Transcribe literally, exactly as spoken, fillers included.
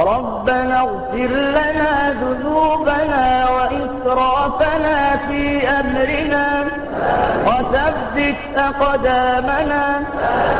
ربنا اغفر لنا ذنوبنا وإسرافنا في أمرنا وثبت أقدامنا